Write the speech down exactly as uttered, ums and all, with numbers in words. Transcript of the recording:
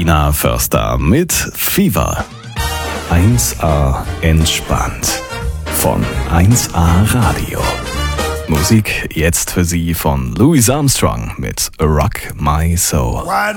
Tina Förster mit Fever. eins A entspannt. Von eins A Radio. Musik jetzt für Sie von Louis Armstrong mit Rock My Soul.